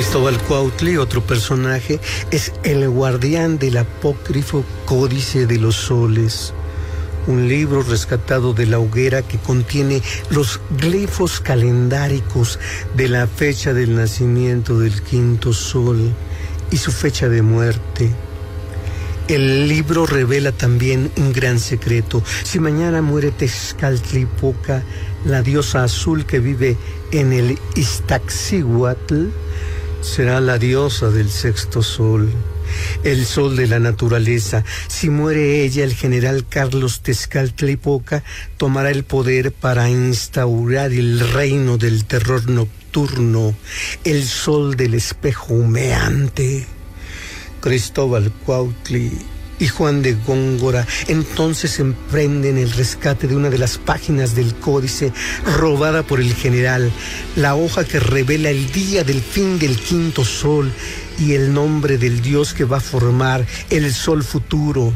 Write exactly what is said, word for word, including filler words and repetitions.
Cristóbal Cuautli, otro personaje, es el guardián del apócrifo Códice de los Soles, un libro rescatado de la hoguera que contiene los glifos calendáricos de la fecha del nacimiento del quinto sol y su fecha de muerte. El libro revela también un gran secreto. Si mañana muere Tezcatlipoca, la diosa azul que vive en el Iztaccíhuatl, será la diosa del sexto sol, el sol de la naturaleza. Si muere ella, el general Carlos Tezcatlipoca tomará el poder para instaurar el reino del terror nocturno, el sol del espejo humeante. Cristóbal Cuautli y Juan de Góngora entonces emprenden el rescate de una de las páginas del códice robada por el general, la hoja que revela el día del fin del quinto sol y el nombre del dios que va a formar el sol futuro.